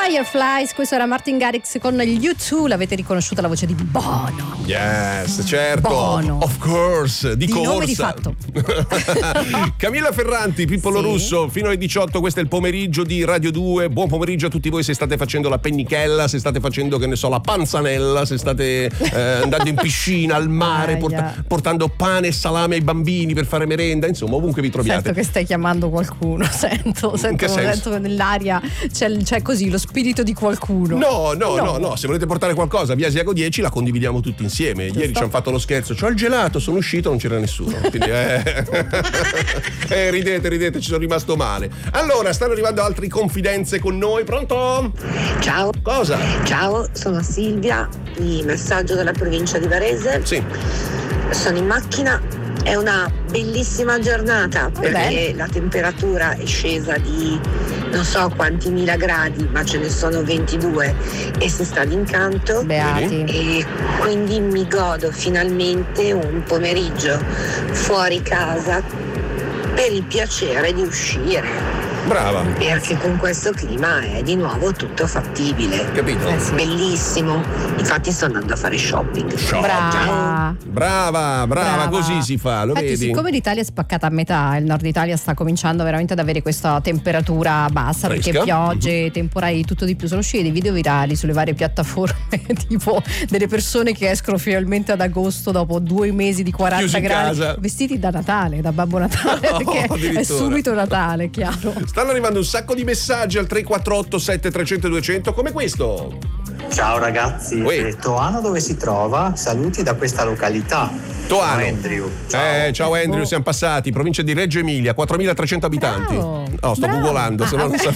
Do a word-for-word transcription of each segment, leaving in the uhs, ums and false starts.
Fireflies, questo era Martin Garrix con gli U due, l'avete riconosciuta la voce di Bono. Yes, certo. Bono. Of course, di, di corsa. nome di fatto. Camilla Ferranti, Pippolo sì. Russo, fino alle diciotto, questo è il pomeriggio di Radio due. Buon pomeriggio a tutti voi se state facendo la pennichella, se state facendo, che ne so, la panzanella, se state eh, andando in piscina, al mare, ah, porta- yeah. portando pane e salame ai bambini per fare merenda, insomma, ovunque vi troviate. Sento che stai chiamando qualcuno, sento, sento, sento che nell'aria c'è, c'è così lo spirito di qualcuno. No, no, no, no, no, se volete portare qualcosa via Asiago dieci la condividiamo tutti insieme. Giusto. Ieri ci hanno fatto lo scherzo, c'ho il gelato, sono uscito, non c'era nessuno. Quindi eh, eh ridete, ridete, ci sono rimasto male. Allora, stanno arrivando altre confidenze con noi. Pronto? Ciao. Cosa? Ciao, sono Silvia, di Messaggio della provincia di Varese. Sì. Sono in macchina, è una bellissima giornata perché Beh. la temperatura è scesa di non so quanti mila gradi, ma ce ne sono ventidue e si sta d'incanto. Beati. E quindi mi godo finalmente un pomeriggio fuori casa per il piacere di uscire. Brava. Perché con questo clima è di nuovo tutto fattibile. Capito? Eh sì. Bellissimo. Infatti sto andando a fare shopping. Brava. Brava, brava, brava, così si fa, lo Infatti, vedi? siccome l'Italia è spaccata a metà, il nord Italia sta cominciando veramente ad avere questa temperatura bassa, Fresca. perché piogge, temporali, tutto di più. Sono usciti dei video virali sulle varie piattaforme tipo delle persone che escono finalmente ad agosto dopo due mesi di quaranta Chiusi in gradi casa. vestiti da Natale, da Babbo Natale, No, perché è addirittura. subito Natale, chiaro. Stanno arrivando un sacco di messaggi al tre quattro otto sette trecento duecento come questo. Ciao ragazzi, Uè. Toano dove si trova? Saluti da questa località. Toano. Ciao Andrew. Ciao. Eh, ciao Andrew, Oh. siamo passati, provincia di Reggio Emilia, quattromilatrecento abitanti. Bravo, Oh, sto bravo. googolando, se Ah, no non so.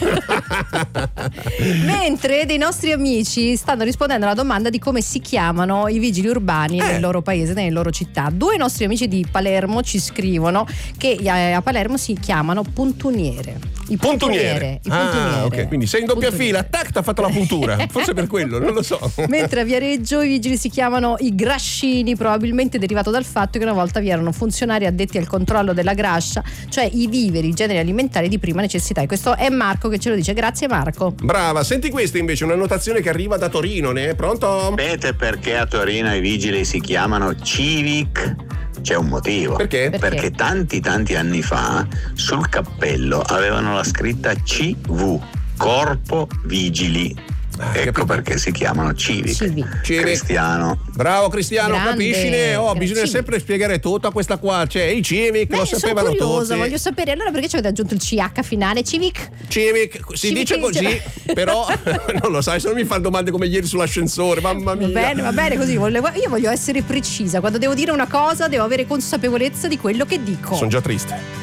Mentre dei nostri amici stanno rispondendo alla domanda di come si chiamano i vigili urbani Eh. nel loro paese, nelle loro città. Due nostri amici di Palermo ci scrivono che eh, a Palermo si chiamano puntuniere. I Puntuniere. I Ah, puntuniere. ok, quindi sei in doppia Puntuniere. fila, tac, t'ha fatto la puntura. Forse per quello, non lo so. Mentre a Viareggio i vigili si chiamano i grascini, probabilmente derivato dal fatto che una volta vi erano funzionari addetti al controllo della grascia, cioè i viveri, i generi alimentari di prima necessità. E questo è Marco che ce lo dice. Grazie Marco. Brava, senti questa invece, una notazione che arriva da Torino, ne? Pronto? Sapete perché a Torino i vigili si chiamano Civic? C'è un motivo. Perché? Perché? Perché tanti tanti anni fa sul cappello avevano la scritta C V, Corpo Vigili. Ah, Ecco capito. perché si chiamano Civic. Civic. Civic. Cristiano. Bravo Cristiano, Grande. capisci? Oh, bisogna Civic. sempre spiegare tutta questa qua. Cioè, i Civic Beh, lo sono sapevano curiosa, tutti. voglio sapere allora perché ci avete aggiunto il C H finale. Civic? Civic, si Civic dice così, dice- però non lo sai, se non mi fanno domande come ieri sull'ascensore, mamma mia. Va bene, va bene così. voglio- Io voglio essere precisa. Quando devo dire una cosa, devo avere consapevolezza di quello che dico. Sono già triste.